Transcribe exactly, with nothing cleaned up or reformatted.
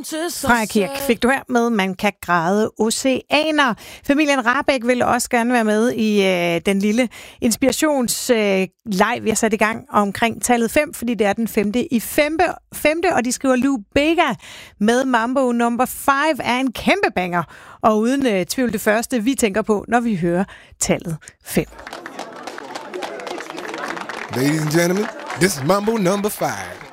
Freja Kirk fik du her med Man kan græde oceaner. Familien Rahbek vil også gerne være med i øh, den lille inspirationsleg, øh, vi har sat i gang omkring tallet fem, fordi det er den femte i femte, femte og de skriver Lou Bega med Mambo number five er en kæmpe banger, og uden øh, tvivl det første, vi tænker på, når vi hører tallet fem. Ladies and gentlemen, this is Mambo number five.